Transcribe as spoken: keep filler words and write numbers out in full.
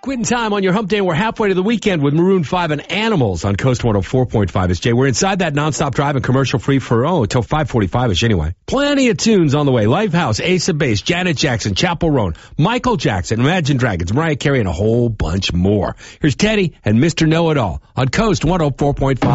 Quitting time on your hump day. We're halfway to the weekend with Maroon five and Animals on Coast one oh four point five. It's Jay. We're inside that nonstop drive and commercial free for, oh, until five forty-five-ish anyway. Plenty of tunes on the way. Lifehouse, Ace of Base, Janet Jackson, Chappell Roan, Michael Jackson, Imagine Dragons, Mariah Carey, and a whole bunch more. Here's Teddy and Mister Know-It-All on Coast one oh four point five.